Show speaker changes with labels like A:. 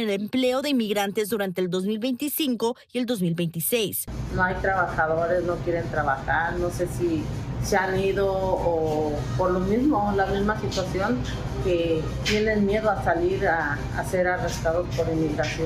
A: el empleo de inmigrantes durante el 2025 y el 2026.
B: No hay trabajadores, no quieren trabajar, no sé si se han ido o por lo mismo, la misma situación, que tienen miedo a salir a ser arrestados por inmigración.